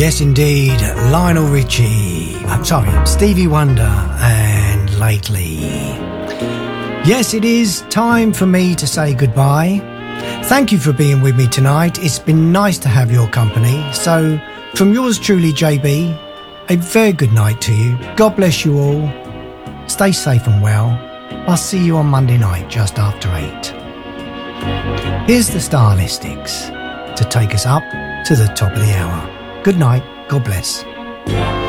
Yes, indeed, Lionel Richie. I'm sorry, Stevie Wonder and Lately. Yes, it is time for me to say goodbye. Thank you for being with me tonight. It's been nice to have your company. So, from yours truly, JB, a very good night to you. God bless you all. Stay safe and well. I'll see you on Monday night just after 8. Here's the Stylistics to take us up to the top of the hour. Good night. God bless.